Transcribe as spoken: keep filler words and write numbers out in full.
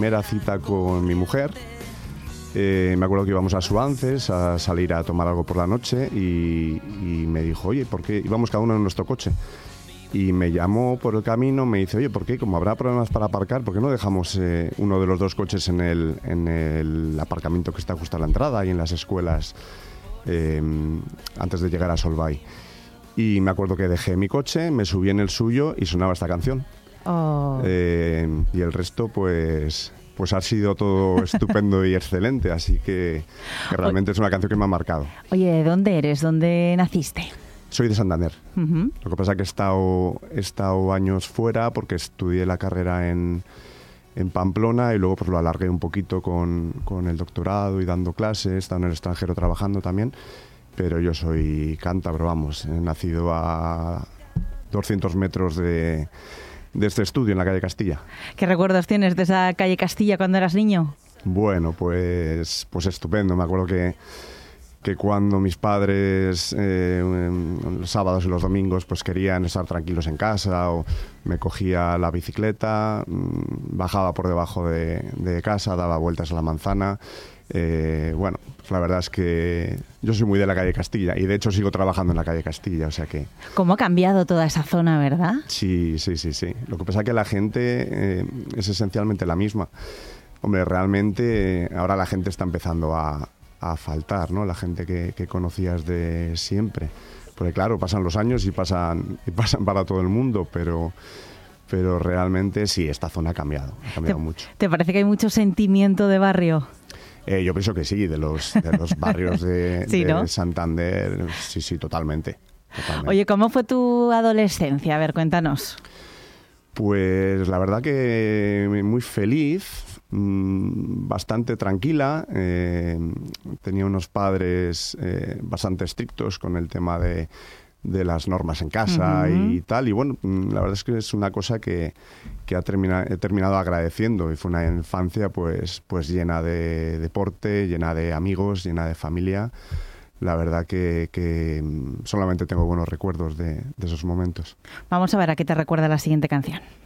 Primera cita con mi mujer, eh, me acuerdo que íbamos a Suances a salir a tomar algo por la noche y, y me dijo, oye, ¿por qué? Íbamos cada uno en nuestro coche. Y me llamó por el camino, me dice, oye, ¿por qué? Como habrá problemas para aparcar, ¿por qué no dejamos eh, uno de los dos coches en el, en el aparcamiento que está justo a la entrada y en las escuelas eh, antes de llegar a Solvay? Y me acuerdo que dejé mi coche, me subí en el suyo y sonaba esta canción. Oh. Eh, y el resto, pues... pues ha sido todo estupendo y excelente, así que, que realmente es una canción que me ha marcado. Oye, ¿de dónde eres? ¿Dónde naciste? Soy de Santander. Uh-huh. Lo que pasa es que he estado, he estado años fuera porque estudié la carrera en, en Pamplona y luego pues lo alargué un poquito con, con el doctorado y dando clases, he estado en el extranjero trabajando también, pero yo soy cántabro, vamos, he nacido a doscientos metros de, de este estudio en la calle Castilla. ¿Qué recuerdos tienes de esa calle Castilla cuando eras niño? Bueno, pues, pues estupendo, me acuerdo que que cuando mis padres eh, los sábados y los domingos pues querían estar tranquilos en casa o me cogía la bicicleta, bajaba por debajo de, de casa, daba vueltas a la manzana. Eh, bueno, pues la verdad es que yo soy muy de la calle Castilla y de hecho sigo trabajando en la calle Castilla, o sea que... ¿Cómo ha cambiado toda esa zona, verdad? Sí, sí, sí, sí. Lo que pasa es que la gente eh, es esencialmente la misma. Hombre, realmente eh, ahora la gente está empezando a... a faltar, ¿no? La gente que, que conocías de siempre. Porque claro, pasan los años y pasan, y pasan para todo el mundo, pero, pero realmente sí, esta zona ha cambiado, ha cambiado ¿Te, mucho. ¿Te parece que hay mucho sentimiento de barrio? Eh, yo pienso que sí, de los, de los barrios de, sí, de ¿no? Santander, sí, sí, totalmente, totalmente. Oye, ¿cómo fue tu adolescencia? A ver, cuéntanos. Pues la verdad que muy feliz, bastante tranquila. Eh, tenía unos padres eh, bastante estrictos con el tema de, de las normas en casa uh-huh. y tal. Y bueno, la verdad es que es una cosa que, que ha termina, he terminado agradeciendo. Y fue una infancia pues, pues llena de deporte, llena de amigos, llena de familia. La verdad que, que solamente tengo buenos recuerdos de, de esos momentos. Vamos a ver a qué te recuerda la siguiente canción.